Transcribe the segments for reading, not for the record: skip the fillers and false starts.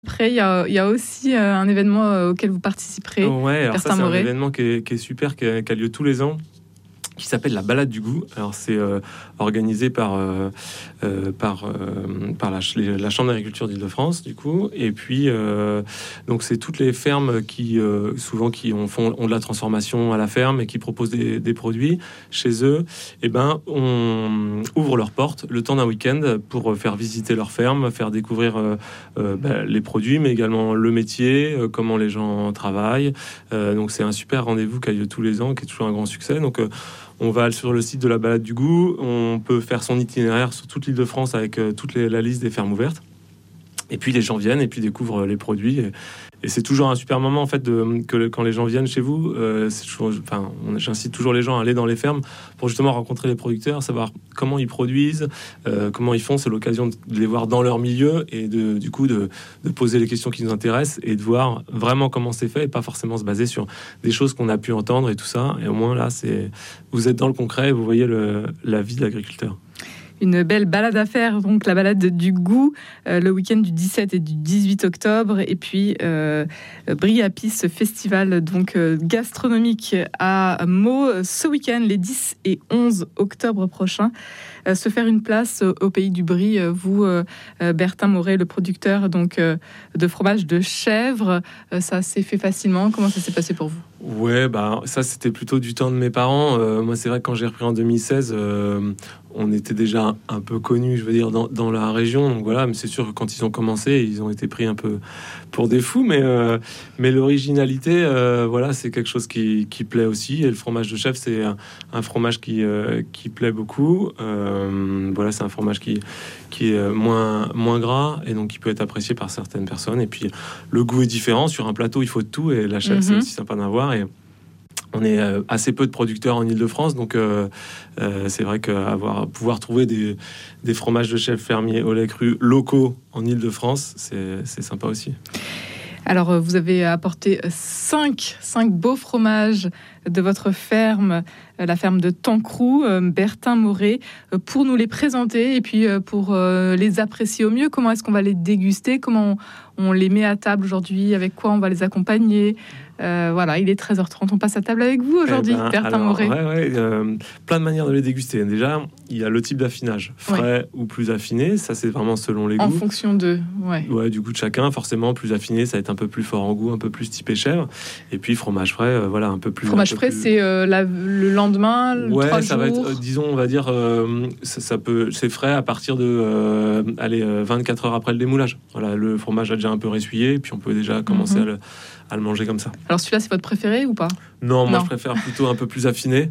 Après, il y a aussi un événement auquel vous participerez. Ouais, alors ça, c'est un Bertin-Moré. événement qui est super, qui a lieu tous les ans, qui s'appelle la Balade du Goût. Alors, c'est organisé par la Chambre d'agriculture d'Île-de-France, du coup. Et puis, donc, c'est toutes les fermes qui, souvent, ont de la transformation à la ferme et qui proposent des produits chez eux. Et ben, on ouvre leurs portes le temps d'un week-end pour faire visiter leur ferme, faire découvrir les produits, mais également le métier, comment les gens travaillent. Donc, c'est un super rendez-vous qui a lieu tous les ans, qui est toujours un grand succès. Donc, on va sur le site de la Balade du Goût, on peut faire son itinéraire sur toute l'Île-de-France avec la liste des fermes ouvertes. Et puis les gens viennent et puis découvrent les produits. Et c'est toujours un super moment en fait quand les gens viennent chez vous. J'incite toujours les gens à aller dans les fermes pour justement rencontrer les producteurs, savoir comment ils produisent, comment ils font. C'est l'occasion de les voir dans leur milieu et de poser les questions qui nous intéressent et de voir vraiment comment c'est fait et pas forcément se baser sur des choses qu'on a pu entendre et tout ça. Et au moins là, vous êtes dans le concret et vous voyez la vie de l'agriculteur. Une belle balade à faire, donc la balade du goût, le week-end du 17 et du 18 octobre. Et puis, Briapis, festival donc, gastronomique à Meaux, ce week-end, les 10 et 11 octobre prochains. Se faire une place au pays du Brie, vous, Bertin-Moré, le producteur donc, de fromage de chèvre, ça s'est fait facilement. Comment ça s'est passé pour vous ? Ouais, ça c'était plutôt du temps de mes parents. Moi, c'est vrai que quand j'ai repris en 2016, on était déjà un peu connus, je veux dire, dans la région. Donc voilà, mais c'est sûr que quand ils ont commencé, ils ont été pris un peu pour des fous. Mais l'originalité, voilà, c'est quelque chose qui plaît aussi. Et le fromage de chèvre, c'est un fromage qui plaît beaucoup. Voilà, c'est un fromage qui est moins gras et donc qui peut être apprécié par certaines personnes. Et puis le goût est différent. Sur un plateau, il faut de tout et la chèvre, c'est aussi sympa d'en voir. Et on est assez peu de producteurs en Île-de-France, donc c'est vrai que pouvoir trouver des fromages de chèvre fermiers au lait cru locaux en Île-de-France, c'est sympa aussi. Alors, vous avez apporté 5 beaux fromages de votre ferme, la ferme de Tancroux, Bertin-Moré, pour nous les présenter et puis pour les apprécier au mieux. Comment est-ce qu'on va les déguster ? Comment on les met à table aujourd'hui ? Avec quoi on va les accompagner ? Voilà, il est 13h30. On passe à table avec vous aujourd'hui, Bertin-Moré. Plein de manières de les déguster. Déjà, il y a le type d'affinage, frais ou plus affiné. Ça, c'est vraiment selon les goûts. En fonction du goût de chacun. Forcément, plus affiné, ça va être un peu plus fort en goût, un peu plus typé chèvre. Et puis, fromage frais, un peu plus... Fromage frais, c'est le lendemain, 3 jours. Ça va être, disons, on va dire, c'est frais à partir de 24 heures après le démoulage. Voilà, le fromage a déjà un peu ressuyé, puis on peut déjà commencer à le manger comme ça. Alors celui-là, c'est votre préféré ou pas ? Non, moi je préfère plutôt un peu plus affiné.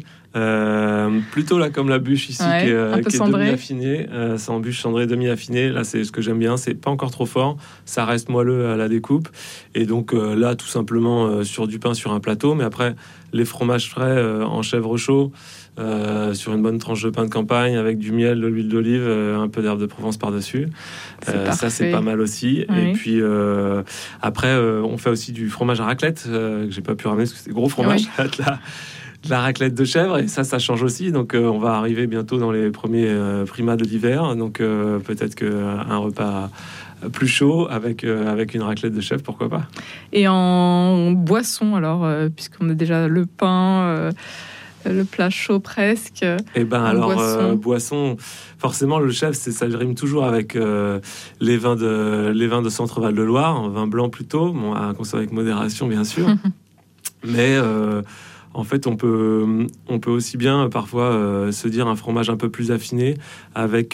Plutôt là comme la bûche ici qui est demi-affinée, sans bûche cendrée, demi-affinée. Là, c'est ce que j'aime bien. C'est pas encore trop fort. Ça reste moelleux à la découpe. Et donc là, tout simplement sur du pain sur un plateau. Mais après, les fromages frais en chèvre chaud, sur une bonne tranche de pain de campagne avec du miel, de l'huile d'olive, un peu d'herbe de Provence par-dessus. Ça, c'est pas mal aussi. Oui. Et puis après, on fait aussi du fromage à raclette que j'ai pas pu ramener parce que c'est gros fromage. Oui. De la raclette de chèvre, et ça change aussi. Donc on va arriver bientôt dans les premiers primats de l'hiver. Donc peut-être qu'un repas plus chaud avec une raclette de chèvre, pourquoi pas. Et en boisson, alors, puisqu'on a déjà le pain... le plat chaud presque. Et boisson, forcément le chèvre, ça rime toujours avec les vins de Centre-Val de Loire, un vin blanc plutôt, à consommer avec modération bien sûr. Mais en fait, on peut aussi bien parfois se dire un fromage un peu plus affiné avec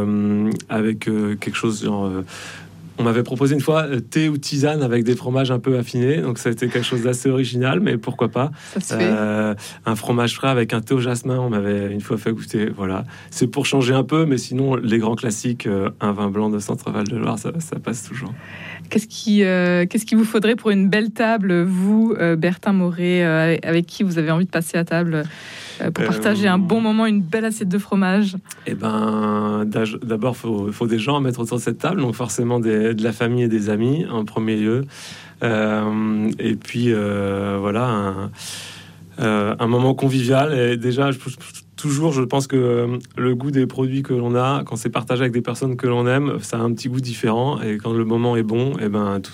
quelque chose genre... on m'avait proposé une fois thé ou tisane avec des fromages un peu affinés, donc ça a été quelque chose d'assez original, mais pourquoi pas. Ça se fait. Un fromage frais avec un thé au jasmin, on m'avait une fois fait goûter. Voilà, c'est pour changer un peu, mais sinon les grands classiques, un vin blanc de Centre-Val de Loire, ça passe toujours. Qu'est-ce qu'il vous faudrait pour une belle table, vous, Bertin-Moré, avec qui vous avez envie de passer à table pour partager un bon moment, une belle assiette de fromage? D'abord, faut des gens à mettre autour de cette table, donc forcément de la famille et des amis en premier lieu. Et puis un moment convivial. Et déjà, toujours, je pense que le goût des produits que l'on a, quand c'est partagé avec des personnes que l'on aime, ça a un petit goût différent. Et quand le moment est bon, et ben, tout